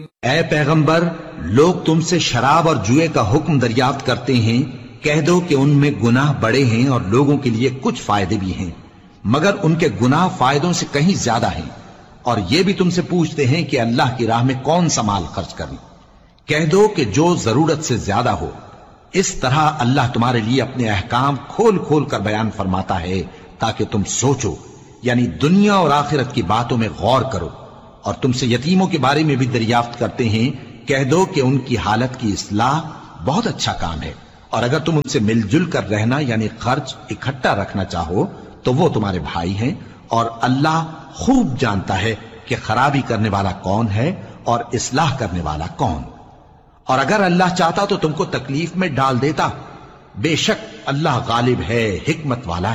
ए पैगंबर, लोग तुमसे शराब और जुए का हुक्म दरियाफ्त करते हैं। कह दो कि उनमें गुनाह बड़े हैं और लोगों के लिए कुछ फायदे भी हैं, मगर उनके गुनाह फायदों से कहीं ज्यादा हैं। और ये भी तुमसे पूछते हैं कि अल्लाह की राह में कौन सा माल खर्च करें। कह दो कि जो जरूरत से ज्यादा हो। इस तरह अल्लाह तुम्हारे लिए अपने अहकाम खोल खोल कर बयान फरमाता है ताकि तुम सोचो, यानी दुनिया और आखिरत की बातों में गौर करो। और तुमसे यतीमों के बारे में भी दरियाफ्त करते हैं। कह दो कि उनकी हालत की इस्लाह बहुत अच्छा काम है, और अगर तुम उनसे मिलजुल कर रहना यानी खर्च इकट्ठा रखना चाहो तो वो तुम्हारे भाई हैं। और अल्लाह खूब जानता है कि खराबी करने वाला कौन है और इस्लाह करने वाला कौन। और अगर अल्लाह चाहता तो तुमको तकलीफ में डाल देता। बेशक अल्लाह गालिब है, हिकमत वाला